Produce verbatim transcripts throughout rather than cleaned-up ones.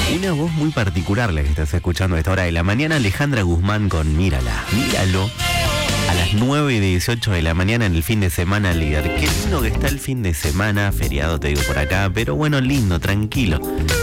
Una voz muy particular la que estás escuchando a esta hora de la mañana, Alejandra Guzmán con Mírala, míralo. A las nueve y dieciocho de la mañana en el fin de semana, líder. Qué lindo que está el fin de semana, feriado te digo por acá, pero bueno, lindo, tranquilo.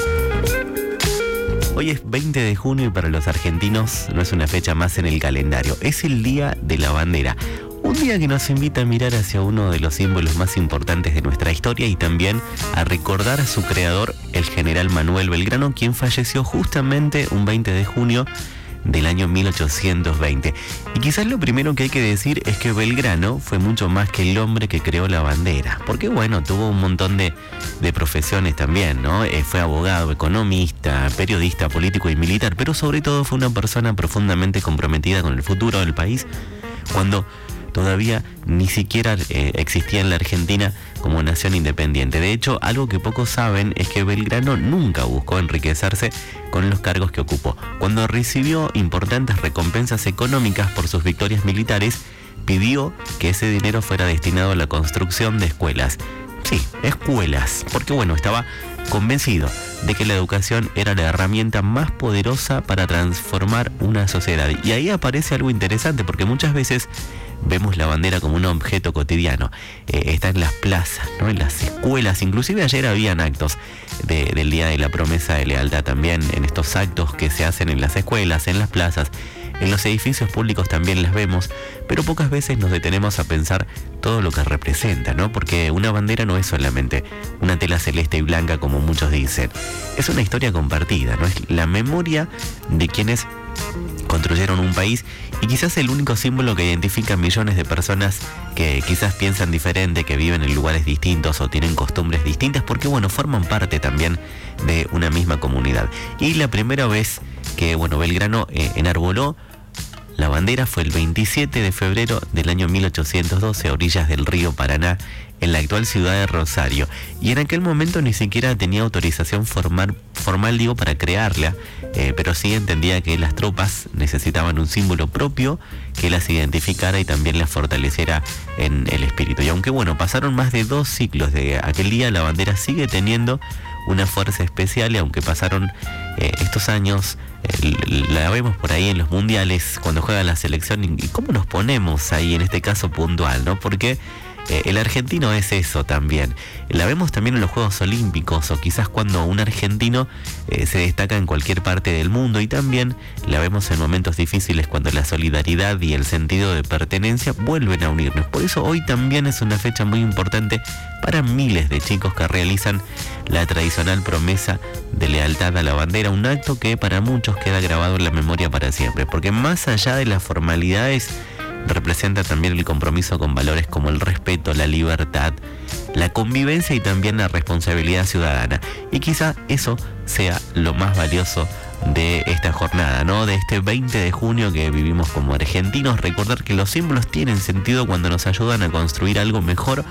Hoy es veinte de junio y para los argentinos no es una fecha más en el calendario, es el Día de la Bandera. Un día que nos invita a mirar hacia uno de los símbolos más importantes de nuestra historia y también a recordar a su creador, el general Manuel Belgrano, quien falleció justamente un veinte de junio del año mil ochocientos veinte. Y quizás lo primero que hay que decir es que Belgrano fue mucho más que el hombre que creó la bandera, porque bueno, tuvo un montón de, de profesiones también, ¿no? Eh, fue abogado, economista, periodista, político y militar, pero sobre todo fue una persona profundamente comprometida con el futuro del país, cuando todavía ni siquiera eh, existía en la Argentina como nación independiente. De hecho, algo que pocos saben es que Belgrano nunca buscó enriquecerse con los cargos que ocupó. Cuando recibió importantes recompensas económicas por sus victorias militares, pidió que ese dinero fuera destinado a la construcción de escuelas. Sí, escuelas, porque bueno, estaba convencido de que la educación era la herramienta más poderosa para transformar una sociedad. Y ahí aparece algo interesante, porque muchas veces vemos la bandera como un objeto cotidiano. Eh, está en las plazas, ¿no? En las escuelas. Inclusive ayer habían actos de, del Día de la Promesa de Lealtad también, en estos actos que se hacen en las escuelas, en las plazas, en los edificios públicos también las vemos, pero pocas veces nos detenemos a pensar todo lo que representa, ¿no? Porque una bandera no es solamente una tela celeste y blanca como muchos dicen. Es una historia compartida, ¿no? Es la memoria de quienes construyeron un país y quizás el único símbolo que identifica a millones de personas que quizás piensan diferente, que viven en lugares distintos o tienen costumbres distintas, porque bueno, forman parte también de una misma comunidad. Y la primera vez que bueno, Belgrano eh, enarboló la bandera fue el veintisiete de febrero del año mil ochocientos doce, a orillas del río Paraná, en la actual ciudad de Rosario. Y en aquel momento ni siquiera tenía autorización formal, formal digo, para crearla, eh, pero sí entendía que las tropas necesitaban un símbolo propio que las identificara y también las fortaleciera en el espíritu. Y aunque bueno, pasaron más de dos ciclos de aquel día, la bandera sigue teniendo una fuerza especial, y aunque pasaron eh, estos años, eh, la vemos por ahí en los mundiales cuando juega la selección, y cómo nos ponemos ahí en este caso puntual, ¿no? Porque eh, el argentino es eso también. La vemos también en los Juegos Olímpicos, o quizás cuando un argentino eh, se destaca en cualquier parte del mundo, y también la vemos en momentos difíciles cuando la solidaridad y el sentido de pertenencia vuelven a unirnos. Por eso hoy también es una fecha muy importante para miles de chicos que realizan la tradicional promesa de lealtad a la bandera, un acto que para muchos queda grabado en la memoria para siempre, porque más allá de las formalidades, representa también el compromiso con valores como el respeto, la libertad, la convivencia y también la responsabilidad ciudadana. Y quizá eso sea lo más valioso de esta jornada, ¿no? De este veinte de junio que vivimos como argentinos. Recordar que los símbolos tienen sentido cuando nos ayudan a construir algo mejor,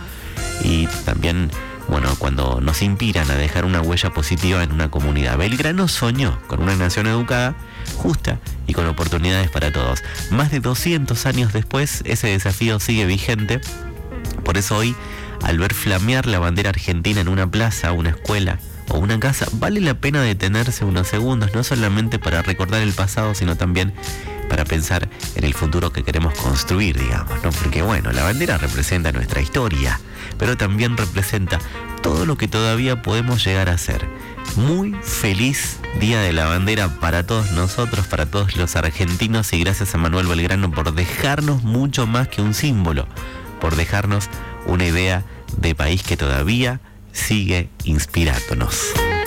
y también, bueno, cuando nos inspiran a dejar una huella positiva en una comunidad. Belgrano soñó con una nación educada, justa y con oportunidades para todos. Más de doscientos años después, ese desafío sigue vigente. Por eso hoy, al ver flamear la bandera argentina en una plaza, una escuela o una casa, vale la pena detenerse unos segundos, no solamente para recordar el pasado, sino también para pensar en el futuro que queremos construir, digamos, ¿no? Porque bueno, la bandera representa nuestra historia, pero también representa todo lo que todavía podemos llegar a ser. Muy feliz Día de la Bandera para todos nosotros, para todos los argentinos, y gracias a Manuel Belgrano por dejarnos mucho más que un símbolo, por dejarnos una idea de país que todavía sigue inspirándonos.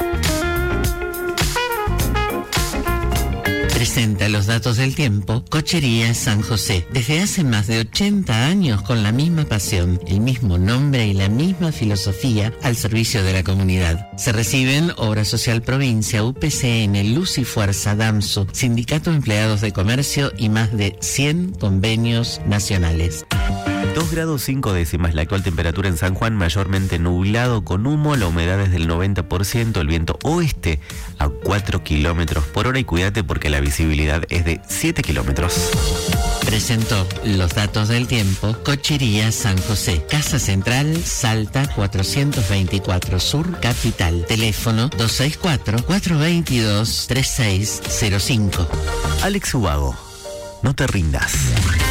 Presenta los datos del tiempo Cochería San José. Desde hace más de ochenta años, con la misma pasión, el mismo nombre y la misma filosofía al servicio de la comunidad. Se reciben Obra Social Provincia, U P C N, Luz y Fuerza, DAMSU, Sindicato de Empleados de Comercio y más de cien convenios nacionales. dos grados cinco décimas la actual temperatura en San Juan, mayormente nublado con humo, la humedad es del noventa por ciento, el viento oeste a cuatro kilómetros por hora, y cuídate porque la visibilidad es de siete kilómetros. Presentó los datos del tiempo Cochería San José. Casa Central, Salta cuatrocientos veinticuatro Sur, Capital. Teléfono dos seis cuatro, cuatro dos dos, tres seis cero cinco. Alex Ubago, no te rindas.